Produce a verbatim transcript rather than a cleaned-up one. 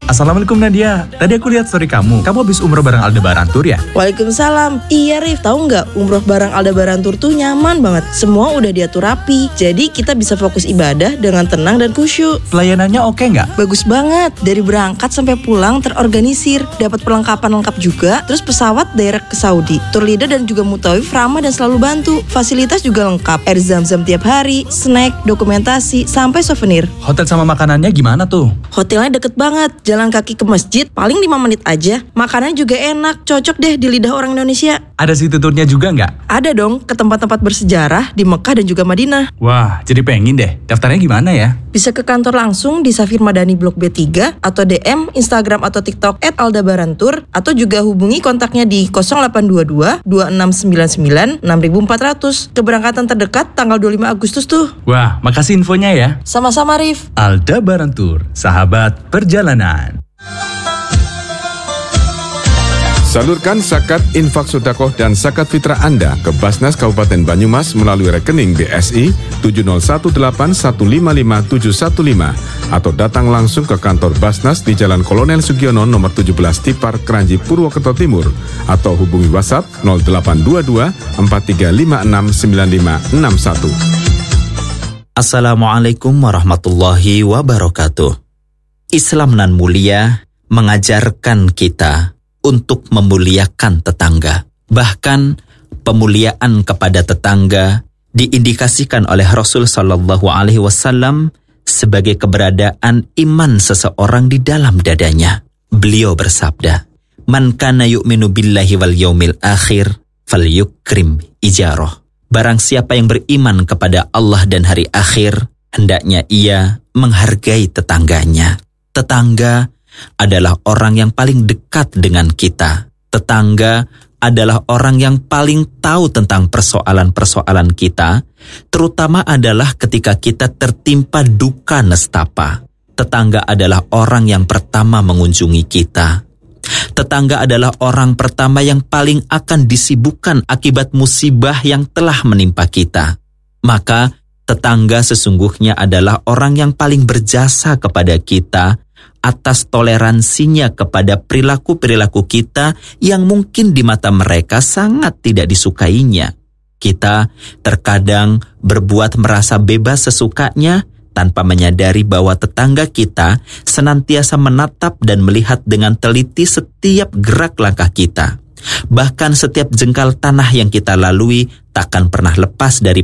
Assalamualaikum Nadia, tadi aku lihat story kamu. Kamu habis umroh bareng Aldebaran Tour ya? Waalaikumsalam. Iya Rif, tahu nggak umroh bareng Aldebaran Tour tuh nyaman banget. Semua udah diatur rapi, jadi kita bisa fokus ibadah dengan tenang dan khusyuk. Pelayanannya oke nggak? Bagus banget, dari berangkat sampai pulang terorganisir. Dapat perlengkapan lengkap juga, terus pesawat direct ke Saudi. Tour leader dan juga mutawif ramah dan selalu bantu. Fasilitas juga lengkap, air zam-zam tiap hari, snack, dokumentasi, sampai souvenir. Hotel sama makanannya gimana tuh? Hotelnya deket banget, jalan kaki ke masjid paling lima menit aja. Makanan juga enak, cocok deh di lidah orang Indonesia. Ada city tournya juga nggak? Ada dong, ke tempat-tempat bersejarah di Mekah dan juga Madinah. Wah, jadi pengen deh. Daftarnya gimana ya? Bisa ke kantor langsung di Safir Madani Blok B tiga atau D M Instagram atau TikTok et aldebaran tour, atau juga hubungi kontaknya di nol delapan dua dua dua enam sembilan sembilan enam empat nol nol. Keberangkatan terdekat tanggal dua puluh lima Agustus tuh. Wah, makasih infonya ya. Sama-sama Rif. Aldebaran Tour, sahabat perjalanan. Salurkan zakat, infak sedekah dan zakat fitrah Anda ke Basnas Kabupaten Banyumas melalui rekening B S I tujuh nol satu delapan satu lima lima tujuh satu lima atau datang langsung ke kantor Basnas di Jalan Kolonel Sugiono nomor tujuh belas Tipar, Kranji, Purwokerto Timur, atau hubungi WhatsApp nol delapan dua dua empat tiga lima enam sembilan lima enam satu. Assalamualaikum warahmatullahi wabarakatuh. Islam nan mulia mengajarkan kita untuk memuliakan tetangga. Bahkan pemuliaan kepada tetangga diindikasikan oleh Rasul Shallallahu Alaihi Wasallam sebagai keberadaan iman seseorang di dalam dadanya. Beliau bersabda, "Man kana yu'minu billahi wal yaumil akhir falyukrim ijaroh." Barang siapa yang beriman kepada Allah dan hari akhir, hendaknya ia menghargai tetangganya. Tetangga adalah orang yang paling dekat dengan kita. Tetangga adalah orang yang paling tahu tentang persoalan-persoalan kita, terutama adalah ketika kita tertimpa duka nestapa. Tetangga adalah orang yang pertama mengunjungi kita. Tetangga adalah orang pertama yang paling akan disibukkan akibat musibah yang telah menimpa kita. Maka tetangga sesungguhnya adalah orang yang paling berjasa kepada kita atas toleransinya kepada perilaku-perilaku kita yang mungkin di mata mereka sangat tidak disukainya. Kita terkadang berbuat merasa bebas sesukanya tanpa menyadari bahwa tetangga kita senantiasa menatap dan melihat dengan teliti setiap gerak langkah kita. Bahkan setiap jengkal tanah yang kita lalui takkan pernah lepas dari